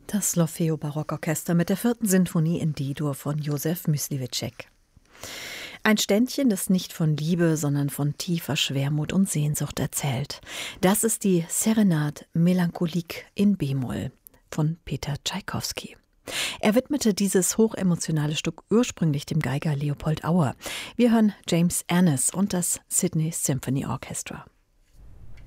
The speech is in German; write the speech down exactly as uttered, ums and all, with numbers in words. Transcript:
Das L'Orfeo Barockorchester mit der vierten Sinfonie in D-Dur von Josef Mysliveček. Ein Ständchen, das nicht von Liebe, sondern von tiefer Schwermut und Sehnsucht erzählt. Das ist die Serenade Melancholique in B-Moll von Peter Tschaikowski. Er widmete dieses hochemotionale Stück ursprünglich dem Geiger Leopold Auer. Wir hören James Annis und das Sydney Symphony Orchestra.